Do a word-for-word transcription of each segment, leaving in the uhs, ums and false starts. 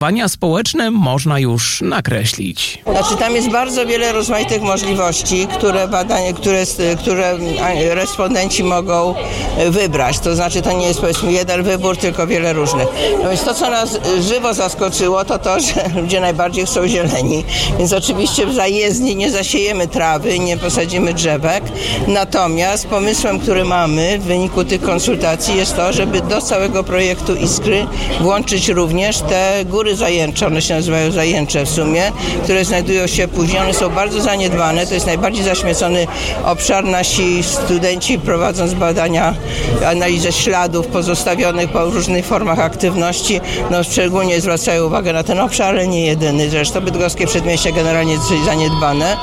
społeczne można już nakreślić. Znaczy tam jest bardzo wiele rozmaitych możliwości, które badania, które, które respondenci mogą wybrać. To znaczy to nie jest powiedzmy jeden wybór, tylko wiele różnych. No więc to, co nas żywo zaskoczyło, to to, że ludzie najbardziej chcą zieleni. Więc oczywiście w zajezdni nie zasiejemy trawy, nie posadzimy drzewek. Natomiast pomysłem, który mamy w wyniku tych konsultacji jest to, żeby do całego projektu Iskry włączyć również te góry zajęcze, one się nazywają zajęcze w sumie, które znajdują się później, one są bardzo zaniedbane, to jest najbardziej zaśmiecony obszar. Nasi studenci, prowadząc badania, analizę śladów pozostawionych po różnych formach aktywności, no szczególnie zwracają uwagę na ten obszar, ale nie jedyny. Zresztą bydgoskie przedmieścia generalnie jest zaniedbane.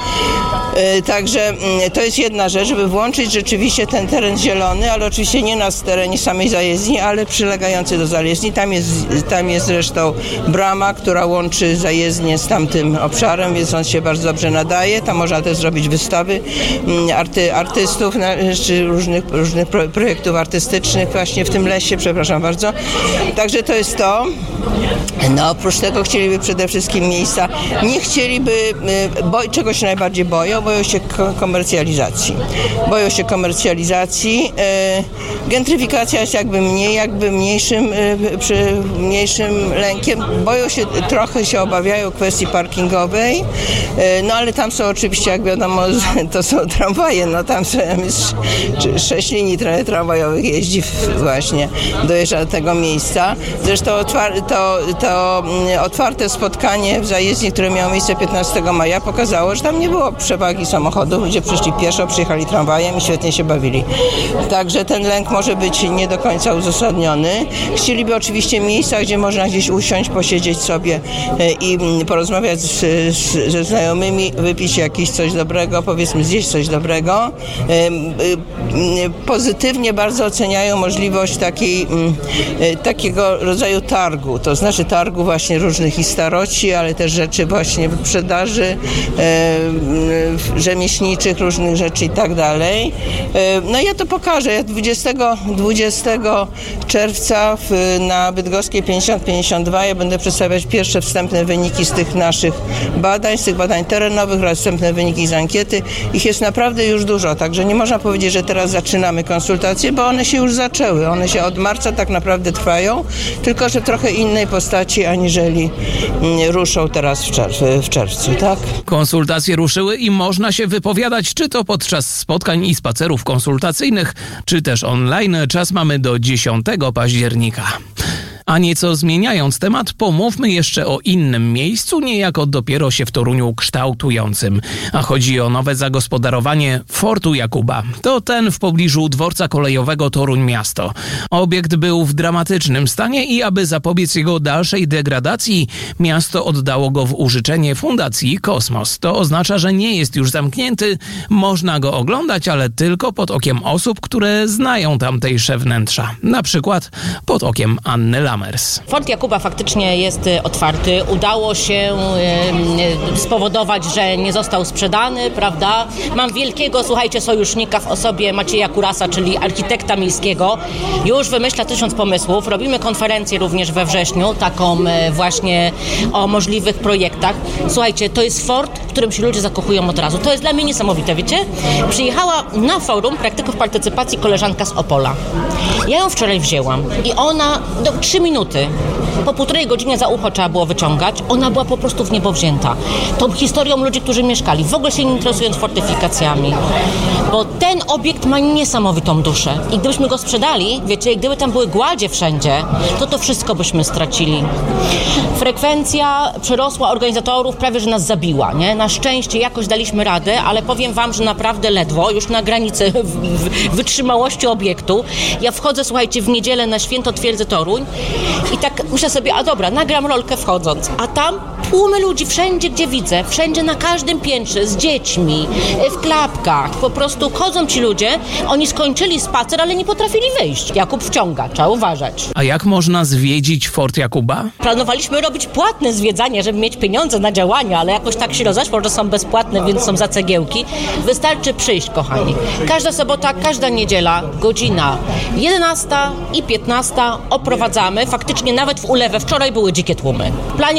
Także to jest jedna rzecz, żeby włączyć rzeczywiście ten teren zielony, ale oczywiście nie na terenie samej zajezdni, ale przylegający do zajezdni. Tam jest, tam jest zresztą brama, która łączy zajezdnię z tamtym obszarem, więc on się bardzo dobrze nadaje. Tam można też zrobić wystawy arty, artystów, czy różnych, różnych projektów artystycznych właśnie w tym lesie, przepraszam bardzo. Także to jest to. No oprócz tego chcieliby przede wszystkim miejsca, nie chcieliby, bo, czego się najbardziej boją, boją się komercjalizacji. Boją się komercjalizacji. Gentryfikacja jest jakby mniej, jakby mniejszym, przy mniejszym lękiem. Boją się, trochę się obawiają kwestii parkingowej, no ale tam są oczywiście, jak wiadomo, to są tramwaje, no tam są sześć linii tramwajowych jeździ właśnie, dojeżdża do tego miejsca. Zresztą otwar- to, to otwarte spotkanie w zajezdni, które miało miejsce piętnastego maja, pokazało, że tam nie było przewagi samochodów, ludzie przyszli pieszo, przyjechali tramwajem i świetnie się bawili. Także ten lęk może być nie do końca uzasadniony. Chcieliby oczywiście miejsca, gdzie można gdzieś usiąść, posiedzieć sobie i porozmawiać z, z, ze znajomymi, wypić jakieś coś dobrego, powiedzmy zjeść coś dobrego. Pozytywnie bardzo oceniają możliwość takiej, takiego rodzaju targu, to znaczy targu właśnie różnych i staroci, ale też rzeczy właśnie w sprzedaży rzemieślniczych, różnych rzeczy i tak dalej. No ja to pokażę. Ja dwudziestego czerwca w, na Bydgoskiej pięćdziesiąt pięćdziesiąt dwa ja będę przedstawiać pierwsze wstępne wyniki z tych naszych badań, z tych badań terenowych oraz wstępne wyniki z ankiety. Ich jest naprawdę już dużo, także nie można powiedzieć, że teraz zaczynamy konsultacje, bo one się już zaczęły. One się od marca tak naprawdę trwają, tylko że w trochę innej postaci, aniżeli ruszą teraz w, czerw- w czerwcu, tak? Konsultacje ruszyły i można się wypowiadać, czy to podczas spotkań i spacerów konsultacyjnych, czy też online. Czas mamy do dziesiątego października. A nieco zmieniając temat, pomówmy jeszcze o innym miejscu, niejako dopiero się w Toruniu kształtującym. A chodzi o nowe zagospodarowanie Fortu Jakuba. To ten w pobliżu dworca kolejowego Toruń Miasto. Obiekt był w dramatycznym stanie i aby zapobiec jego dalszej degradacji, miasto oddało go w użyczenie Fundacji Kosmos. To oznacza, że nie jest już zamknięty, można go oglądać, ale tylko pod okiem osób, które znają tamtejsze wnętrza. Na przykład pod okiem Anny Lam. Fort Jakuba faktycznie jest otwarty. Udało się e, spowodować, że nie został sprzedany, prawda? Mam wielkiego, słuchajcie, sojusznika w osobie Macieja Kurasa, czyli architekta miejskiego. Już wymyśla tysiąc pomysłów. Robimy konferencję również we wrześniu, taką e, właśnie o możliwych projektach. Słuchajcie, to jest fort, w którym się ludzie zakochują od razu. To jest dla mnie niesamowite, wiecie? Przyjechała na forum praktyków partycypacji koleżanka z Opola. Ja ją wczoraj wzięłam i ona do trzy minuty, po półtorej godzinie za ucho trzeba było wyciągać, ona była po prostu w niebo wzięta. Tą historią ludzi, którzy mieszkali, w ogóle się nie interesując fortyfikacjami. Bo ten obiekt ma niesamowitą duszę. I gdybyśmy go sprzedali, wiecie, gdyby tam były gładzie wszędzie, to to wszystko byśmy stracili. Frekwencja przerosła organizatorów, prawie że nas zabiła, nie? Na szczęście jakoś daliśmy radę, ale powiem wam, że naprawdę ledwo, już na granicy wytrzymałości obiektu. Ja wchodzę, słuchajcie, w niedzielę na Święto Twierdzy Toruń i tak myślę sobie, a dobra, nagram rolkę wchodząc, a tam tłumy ludzi wszędzie, gdzie widzę, wszędzie na każdym piętrze, z dziećmi, w klapkach, po prostu chodzą przychodzą ci ludzie, oni skończyli spacer, ale nie potrafili wyjść. Jakub wciąga, trzeba uważać. A jak można zwiedzić Fort Jakuba? Planowaliśmy robić płatne zwiedzanie, żeby mieć pieniądze na działania, ale jakoś tak się rozeszło, że są bezpłatne, więc są za cegiełki. Wystarczy przyjść, kochani. Każda sobota, każda niedziela, godzina jedenasta i piętnasta oprowadzamy. Faktycznie nawet w ulewę wczoraj były dzikie tłumy. W planie